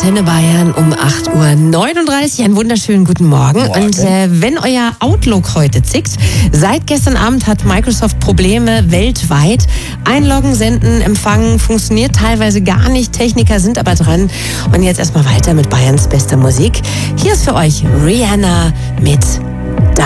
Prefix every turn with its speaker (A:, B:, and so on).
A: Antenne Bayern um 8:39 Uhr. Einen wunderschönen guten Morgen. Und wenn euer Outlook heute zickt, seit gestern Abend hat Microsoft Probleme weltweit. Einloggen, senden, empfangen, funktioniert teilweise gar nicht. Techniker sind aber dran. Und jetzt erstmal weiter mit Bayerns bester Musik. Hier ist für euch Rihanna mit